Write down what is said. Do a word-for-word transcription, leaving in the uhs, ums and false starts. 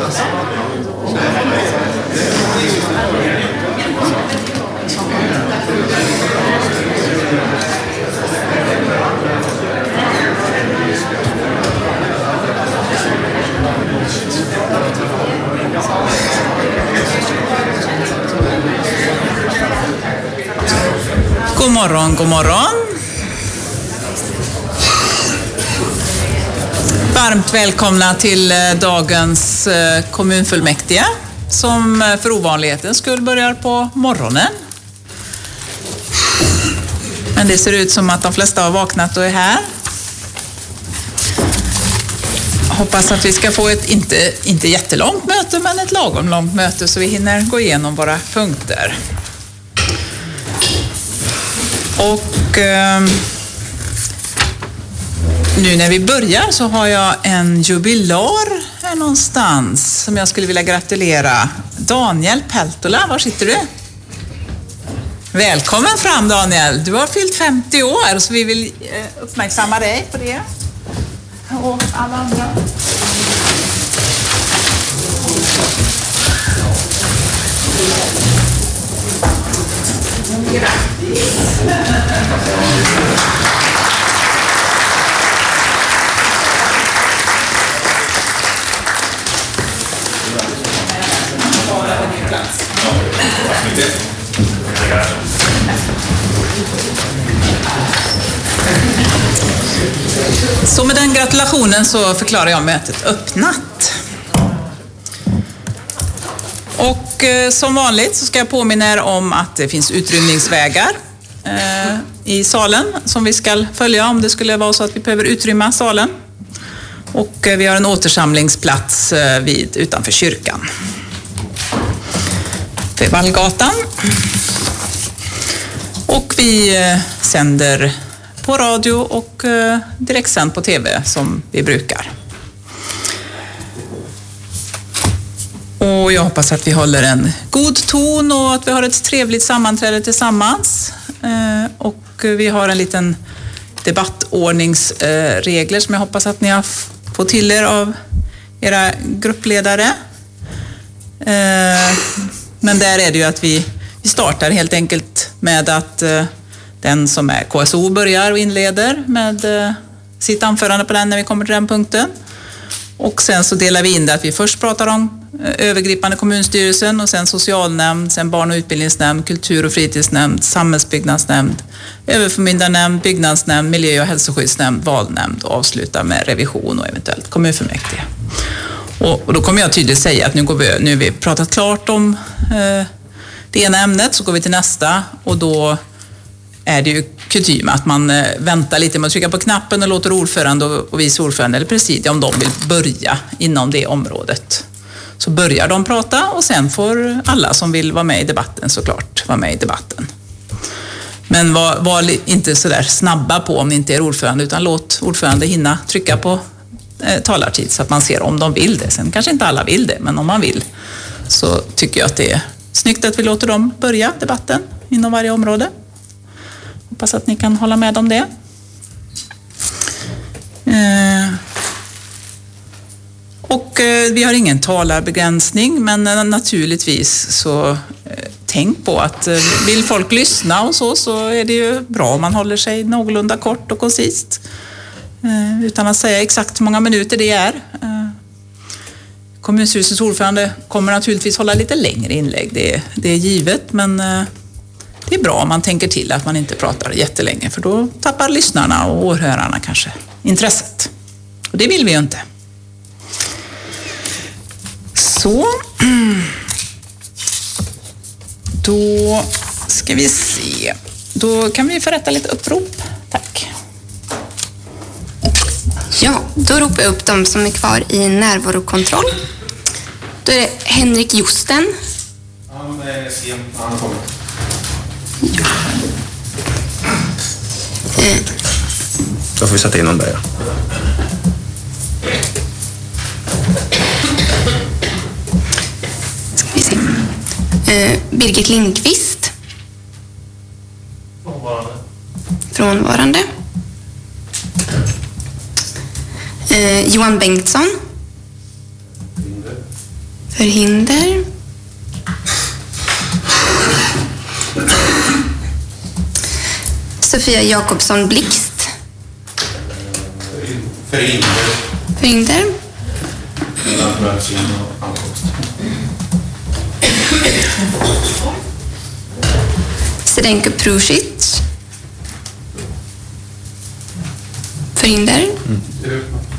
God morgon, god morgon. Varmt välkomna till dagens kommunfullmäktige som för ovanlighetens skull börjar på morgonen. Men det ser ut som att de flesta har vaknat och är här. Hoppas att vi ska få ett inte, inte jättelångt möte men ett lagom långt möte så vi hinner gå igenom våra punkter. Och eh, nu när vi börjar så har jag en jubilar här någonstans som jag skulle vilja gratulera. Daniel Peltola, var sitter du? Välkommen fram Daniel, du har fyllt femtio år så vi vill eh, uppmärksamma dig på det. Och alla andra. Så med den gratulationen så förklarar jag mötet öppnat. Och eh, som vanligt så ska jag påminna er om att det finns utrymningsvägar eh, i salen som vi ska följa om det skulle vara så att vi behöver utrymma salen. Och eh, vi har en återsamlingsplats eh, vid, utanför kyrkan. Vid Vallgatan. Och vi eh, sänder på radio och eh, direktsänd på tv som vi brukar. Och jag hoppas att vi håller en god ton och att vi har ett trevligt sammanträde tillsammans. Eh, och vi har en liten debattordningsregler eh, som jag hoppas att ni har fått till er av era gruppledare. Eh, men där är det ju att vi, vi startar helt enkelt med att eh, den som är K S O börjar och inleder med eh, sitt anförande på den när vi kommer till den punkten. Och sen så delar vi in det att vi först pratar om eh, övergripande kommunstyrelsen och sen socialnämnd, sen barn- och utbildningsnämnd, kultur- och fritidsnämnd, samhällsbyggnadsnämnd, överförmyndarnämnd, byggnadsnämnd, miljö- och hälsoskyddsnämnd, valnämnd och avsluta med revision och eventuellt kommunfullmäktige. Och, och då kommer jag tydligt säga att nu, går vi, nu har vi pratat klart om eh, det ena ämnet så går vi till nästa och då är det ju kutym att man eh, väntar lite med att trycka på knappen och låter ordförande och, och vice ordförande eller presidium om de vill börja inom det området. Så börjar de prata och sen får alla som vill vara med i debatten såklart vara med i debatten. Men var, var inte så där snabba på om ni inte är ordförande utan låt ordförande hinna trycka på eh, talartid så att man ser om de vill det. Sen kanske inte alla vill det men om man vill så tycker jag att det är snyggt att vi låter dem börja debatten inom varje område. Hoppas att ni kan hålla med om det. Eh, och eh, vi har ingen talarbegränsning men eh, naturligtvis så eh, tänk på att eh, vill folk lyssna och så så är det ju bra om man håller sig någorlunda kort och koncist. Eh, utan att säga exakt hur många minuter det är. Eh, kommunstyrelsens ordförande kommer naturligtvis hålla lite längre inlägg. Det, det är givet men eh, det är bra om man tänker till att man inte pratar jättelänge för då tappar lyssnarna och åhörarna kanske intresset. Och det vill vi ju inte. Så. Då ska vi se. Då kan vi förrätta lite upprop. Tack. Ja, då ropar jag upp de som är kvar i närvarokontroll. Då är det Henrik Josten. Han är sen, han har kommit. Ja. Eh. Då får vi sätta in någon där. Ska vi se. Eh, Birgit Lindqvist. Frånvarande. Frånvarande. Eh, Johan Bengtsson. Förhinder. Sofia Jakobsson Blixt. Förhinder. Förhinder. Sedenko Prusic. Förhinder. Mm.